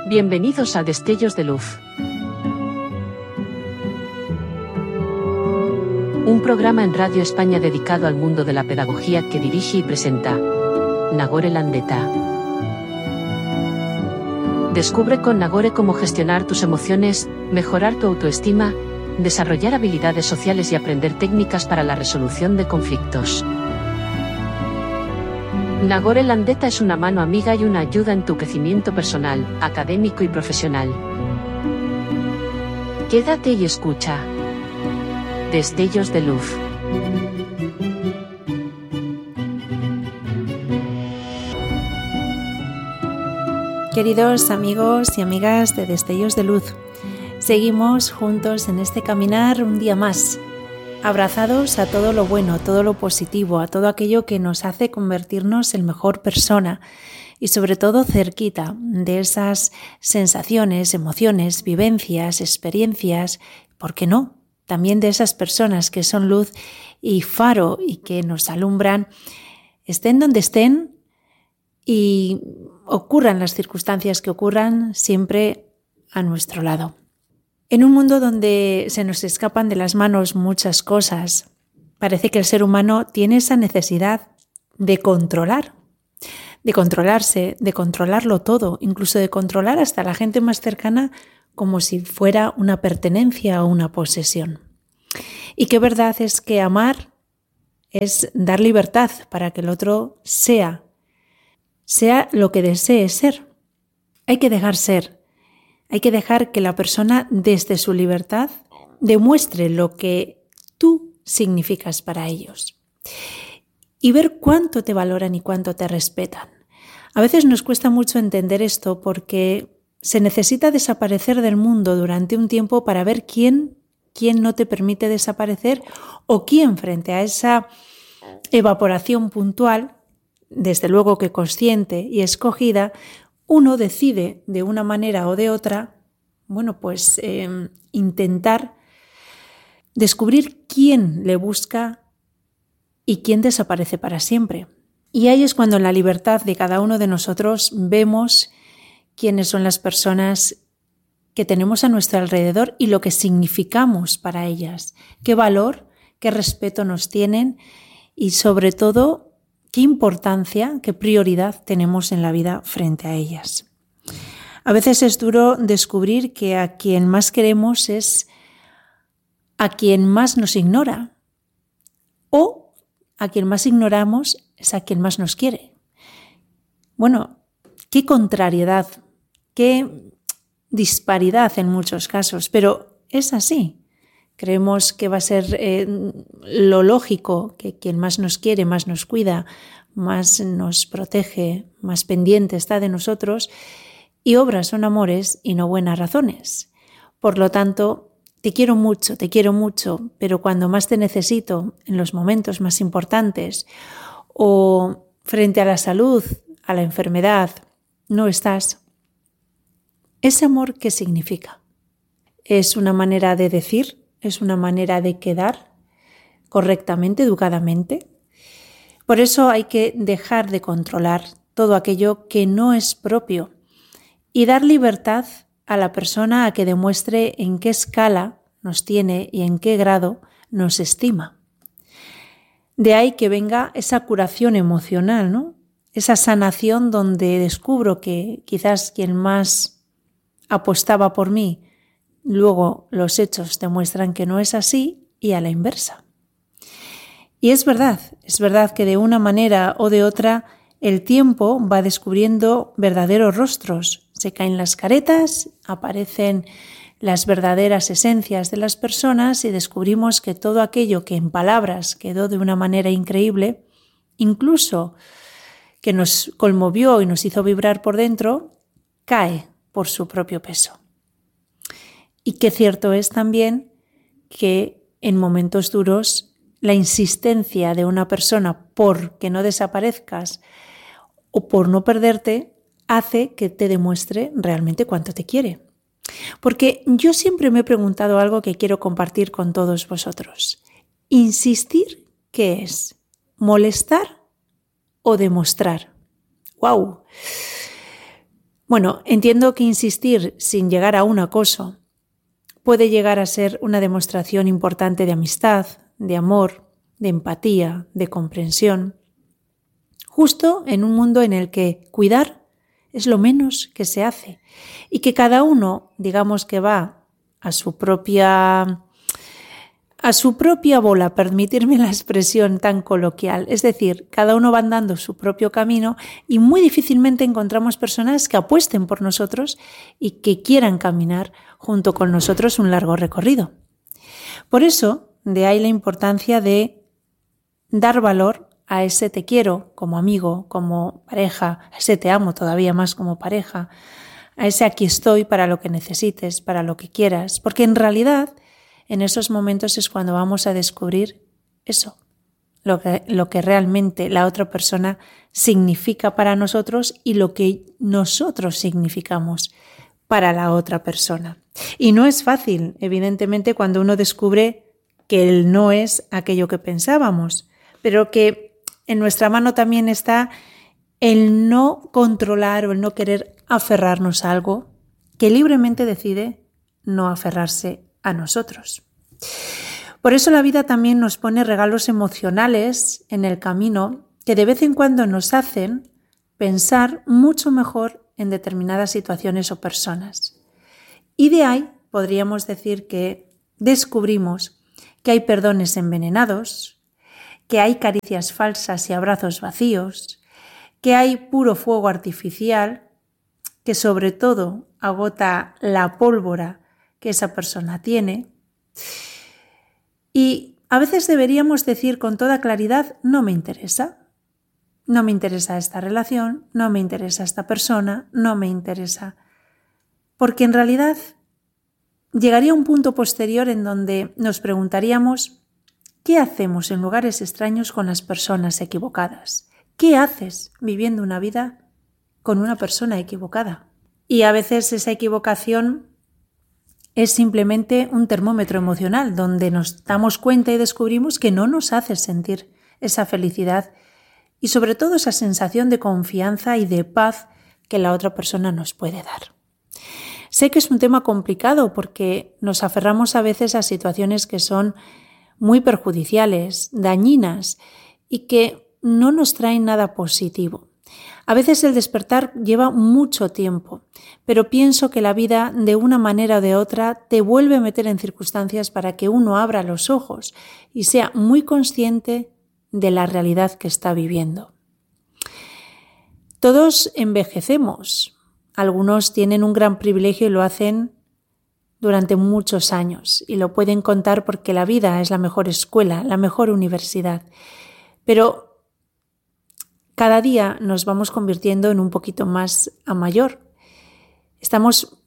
Bienvenidos a Destellos de Luz. Un programa en Radio España dedicado al mundo de la pedagogía que dirige y presenta Nagore Landeta. Descubre con Nagore cómo gestionar tus emociones, mejorar tu autoestima, desarrollar habilidades sociales y aprender técnicas para la resolución de conflictos. Nagore Landeta es una mano amiga y una ayuda en tu crecimiento personal, académico y profesional. Quédate y escucha. Destellos de Luz. Queridos amigos y amigas de Destellos de Luz, seguimos juntos en este caminar un día más, abrazados a todo lo bueno, todo lo positivo, a todo aquello que nos hace convertirnos en mejor persona y sobre todo cerquita de esas sensaciones, emociones, vivencias, experiencias, ¿por qué no? También de esas personas que son luz y faro y que nos alumbran, estén donde estén y ocurran las circunstancias que ocurran, siempre a nuestro lado. En un mundo donde se nos escapan de las manos muchas cosas, parece que el ser humano tiene esa necesidad de controlar, de controlarse, de controlarlo todo, incluso de controlar hasta la gente más cercana como si fuera una pertenencia o una posesión. Y qué verdad es que amar es dar libertad para que el otro sea lo que desee ser. Hay que dejar ser. Hay que dejar que la persona desde su libertad demuestre lo que tú significas para ellos y ver cuánto te valoran y cuánto te respetan. A veces nos cuesta mucho entender esto porque se necesita desaparecer del mundo durante un tiempo para ver quién no te permite desaparecer o quién frente a esa evaporación puntual, desde luego que consciente y escogida, uno decide de una manera o de otra, intentar descubrir quién le busca y quién desaparece para siempre. Y ahí es cuando en la libertad de cada uno de nosotros vemos quiénes son las personas que tenemos a nuestro alrededor y lo que significamos para ellas, qué valor, qué respeto nos tienen y sobre todo qué importancia, qué prioridad tenemos en la vida frente a ellas. A veces es duro descubrir que a quien más queremos es a quien más nos ignora o a quien más ignoramos es a quien más nos quiere. Bueno, qué contrariedad, qué disparidad en muchos casos, pero es así. Creemos que va a ser lo lógico, que quien más nos quiere, más nos cuida, más nos protege, más pendiente está de nosotros, y obras son amores y no buenas razones. Por lo tanto, te quiero mucho, pero cuando más te necesito, en los momentos más importantes, o frente a la salud, a la enfermedad, no estás. ¿Ese amor qué significa? ¿Es una manera de decir? ¿Es una manera de quedar correctamente, educadamente? Por eso hay que dejar de controlar todo aquello que no es propio y dar libertad a la persona a que demuestre en qué escala nos tiene y en qué grado nos estima. De ahí que venga esa curación emocional, ¿no? Esa sanación donde descubro que quizás quien más apostaba por mí, luego los hechos demuestran que no es así y a la inversa. Y es verdad que de una manera o de otra el tiempo va descubriendo verdaderos rostros. Se caen las caretas, aparecen las verdaderas esencias de las personas y descubrimos que todo aquello que en palabras quedó de una manera increíble, incluso que nos conmovió y nos hizo vibrar por dentro, cae por su propio peso. Y qué cierto es también que en momentos duros la insistencia de una persona por que no desaparezcas o por no perderte hace que te demuestre realmente cuánto te quiere. Porque yo siempre me he preguntado algo que quiero compartir con todos vosotros. ¿Insistir qué es? ¿Molestar o demostrar? ¡Wow! Bueno, entiendo que insistir sin llegar a un acoso puede llegar a ser una demostración importante de amistad, de amor, de empatía, de comprensión, justo en un mundo en el que cuidar es lo menos que se hace y que cada uno, digamos que va a su propia bola, permitirme la expresión tan coloquial. Es decir, cada uno va andando su propio camino y muy difícilmente encontramos personas que apuesten por nosotros y que quieran caminar junto con nosotros un largo recorrido. Por eso, de ahí la importancia de dar valor a ese te quiero como amigo, como pareja, a ese te amo todavía más como pareja, a ese aquí estoy para lo que necesites, para lo que quieras, porque en realidad en esos momentos es cuando vamos a descubrir eso, lo que realmente la otra persona significa para nosotros y lo que nosotros significamos para la otra persona. Y no es fácil, evidentemente, cuando uno descubre que él no es aquello que pensábamos, pero que en nuestra mano también está el no controlar o el no querer aferrarnos a algo que libremente decide no aferrarse a nosotros. Por eso la vida también nos pone regalos emocionales en el camino que de vez en cuando nos hacen pensar mucho mejor en determinadas situaciones o personas. Y de ahí podríamos decir que descubrimos que hay perdones envenenados, que hay caricias falsas y abrazos vacíos, que hay puro fuego artificial, que sobre todo agota la pólvora que esa persona tiene. Y a veces deberíamos decir con toda claridad, no me interesa esta relación, no me interesa esta persona, no me interesa. Porque en realidad llegaría un punto posterior en donde nos preguntaríamos, ¿qué hacemos en lugares extraños con las personas equivocadas? ¿Qué haces viviendo una vida con una persona equivocada? Y a veces esa equivocación es simplemente un termómetro emocional donde nos damos cuenta y descubrimos que no nos hace sentir esa felicidad y sobre todo esa sensación de confianza y de paz que la otra persona nos puede dar. Sé que es un tema complicado porque nos aferramos a veces a situaciones que son muy perjudiciales, dañinas y que no nos traen nada positivo. A veces el despertar lleva mucho tiempo, pero pienso que la vida de una manera o de otra te vuelve a meter en circunstancias para que uno abra los ojos y sea muy consciente de la realidad que está viviendo. Todos envejecemos. Algunos tienen un gran privilegio y lo hacen durante muchos años y lo pueden contar porque la vida es la mejor escuela, la mejor universidad. Pero cada día nos vamos convirtiendo en un poquito más a mayor. Estamos,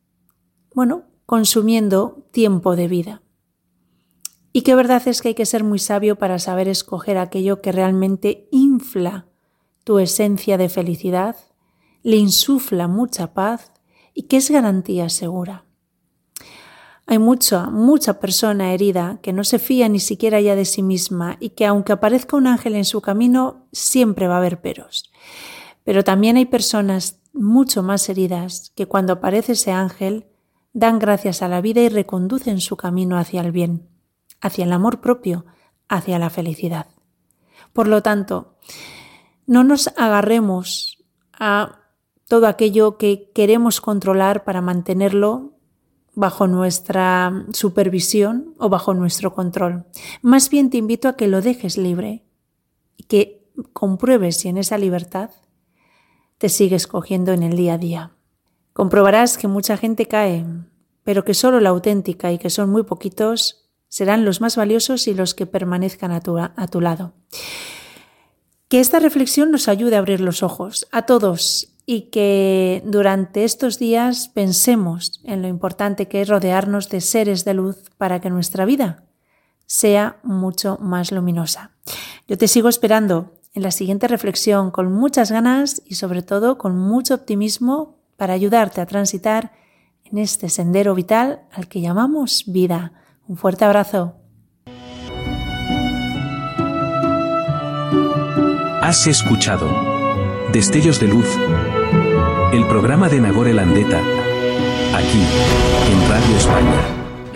consumiendo tiempo de vida. Y qué verdad es que hay que ser muy sabio para saber escoger aquello que realmente infla tu esencia de felicidad, le insufla mucha paz y que es garantía segura. Hay mucha persona herida que no se fía ni siquiera ya de sí misma y que aunque aparezca un ángel en su camino, siempre va a haber peros. Pero también hay personas mucho más heridas que cuando aparece ese ángel dan gracias a la vida y reconducen su camino hacia el bien, hacia el amor propio, hacia la felicidad. Por lo tanto, no nos agarremos a todo aquello que queremos controlar para mantenerlo bajo nuestra supervisión o bajo nuestro control. Más bien te invito a que lo dejes libre y que compruebes si en esa libertad te sigues cogiendo en el día a día. Comprobarás que mucha gente cae, pero que solo la auténtica y que son muy poquitos serán los más valiosos y los que permanezcan a tu lado. Que esta reflexión nos ayude a abrir los ojos a todos y que durante estos días pensemos en lo importante que es rodearnos de seres de luz para que nuestra vida sea mucho más luminosa. Yo te sigo esperando en la siguiente reflexión con muchas ganas y sobre todo con mucho optimismo para ayudarte a transitar en este sendero vital al que llamamos vida. Un fuerte abrazo. Has escuchado Destellos de Luz El programa de Nagore Landeta. Aquí, en